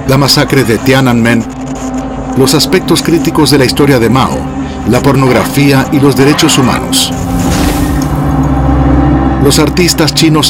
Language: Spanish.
la masacre de Tiananmen, los aspectos críticos de la historia de Mao, la pornografía y los derechos humanos. Los artistas chinos